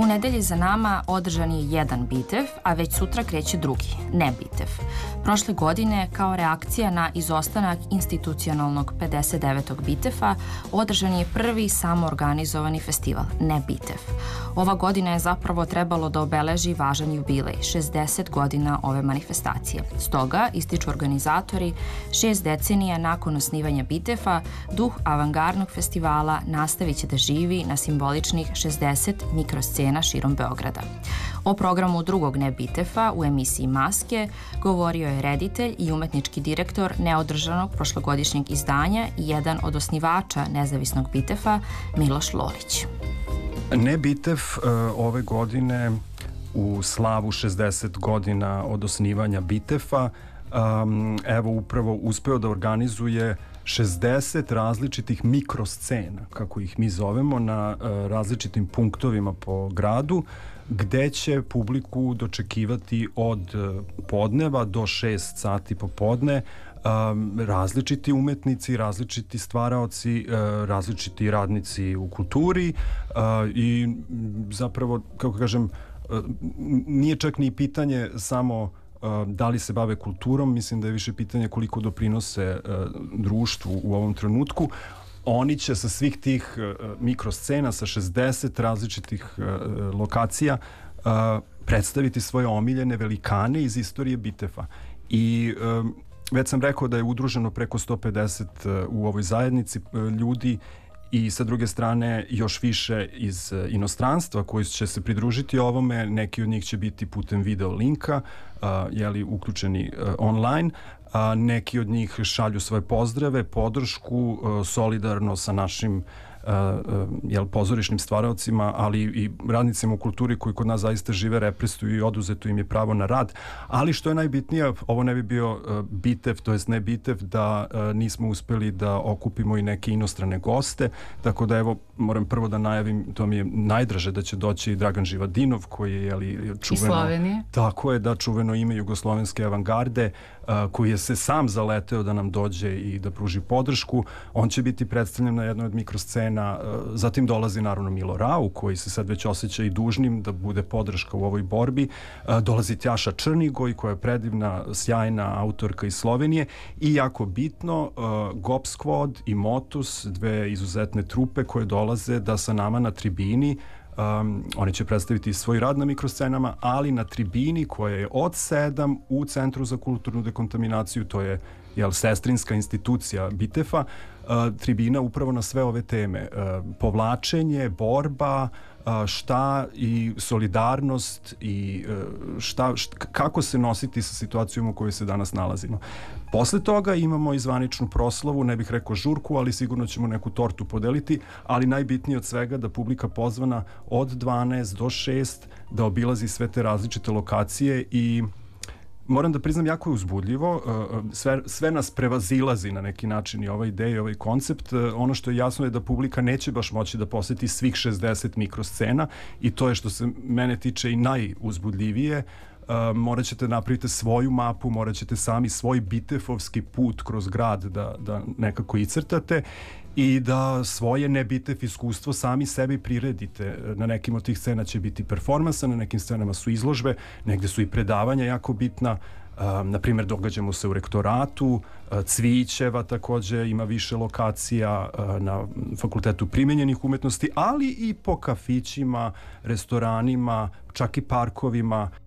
nedelji za nama održan je jedan Bitev, a već sutra kreće drugi, ne Bitev. Prošle godine, kao reakcija na izostanak institucionalnog 59. Bitefa, održan je prvi samoorganizovani festival, ne Bitev. Ova godina je zapravo trebalo da obeleži važan jubilej, 60 godina ove manifestacije. Stoga, ističu organizatori, 6 decenija nakon osnivanja Bitefa, duh avangardnog festivala nastavit će da živi na simboličnih 60 mikroscena širom Beograda. O programu drugog ne Bitefa u emisiji Maske govorio je reditelj i umetnički direktor neodržanog prošlogodišnjeg izdanja i jedan od osnivača nezavisnog Bitefa, Miloš Lolić. Ne Bitev ove godine u slavu 60 godina od osnivanja Bitefa evo upravo uspeo da organizuje 60 različitih mikroscena, kako ih mi zovemo, na različitim punktovima po gradu, gde će publiku dočekivati od podneva do 6 sati popodne različiti umetnici, različiti stvaraoci, različiti radnici u kulturi i zapravo, kako kažem, nije čak ni pitanje samo da li se bave kulturom, mislim da je više pitanje koliko doprinose društvu u ovom trenutku. Oni će sa svih tih mikroscena, sa 60 različitih lokacija predstaviti svoje omiljene velikane iz istorije Bitefa. I već sam rekao da je udruženo preko 150 u ovoj zajednici ljudi i sa druge strane još više iz inostranstva koji će se pridružiti ovome. Neki od njih će biti putem video linka, uključeni online. Neki od njih šalju svoje pozdrave, podršku, solidarno sa našim pozorišnim stvaraocima, ali i radnicima u kulturi koji kod nas zaista žive represuju i oduzeto im je pravo na rad. Ali što je najbitnije, ovo ne bi bio Bitev, to jest ne Bitev, da nismo uspeli da okupimo i neke inostrane goste, tako da evo moram prvo da najavim, to mi je najdraže da će doći Dragan Živadinov koji je čuveno... Iz Slovenije. Tako je, da, čuveno ime jugoslovenske avangarde, koji je se sam zaleteo da nam dođe i da pruži podršku. On će biti predstavljen na jednoj od mikroscena. Zatim dolazi naravno Milo Rau, koji se sad već osjeća i dužnim da bude podrška u ovoj borbi. Dolazi Tjaša Črnigoj, koja je predivna, sjajna autorka iz Slovenije. I jako bitno, Gop Squad i Motus, dve izuzetne trupe koje dolaze da sa nama na tribini. Oni će predstaviti svoj rad na mikroscenama, ali na tribini koja je od 7 u Centru za kulturnu dekontaminaciju, to je sestrinska institucija Bitefa, tribina upravo na sve ove teme. Povlačenje, borba, šta i solidarnost i kako se nositi sa situacijom u kojoj se danas nalazimo. Posle toga imamo i zvaničnu proslavu, ne bih rekao žurku, ali sigurno ćemo neku tortu podeliti, ali najbitnije od svega da publika pozvana od 12 do 6 da obilazi sve te različite lokacije i moram da priznam, jako je uzbudljivo, sve nas prevazilazi na neki način i ova ideja i ovaj koncept. Ono što je jasno je da publika neće baš moći da poseti svih 60 mikroscena i to je što se mene tiče i najuzbudljivije. Morat ćete napraviti svoju mapu, morat ćete sami svoj bitefovski put kroz grad da nekako icrtate i da svoje ne Bitev iskustvo sami sebi priredite. Na nekim od tih scena će biti performansa, na nekim scenama su izložbe, negde su i predavanja jako bitna. Na primjer, događamo se u rektoratu, Cvićeva takođe ima više lokacija na Fakultetu primenjenih umetnosti, ali i po kafićima, restoranima, čak i parkovima.